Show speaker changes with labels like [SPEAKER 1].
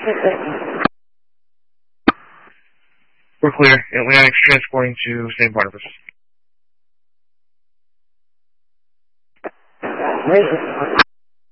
[SPEAKER 1] We're clear. Atlantic's transporting to St. Barnabas.
[SPEAKER 2] Raven.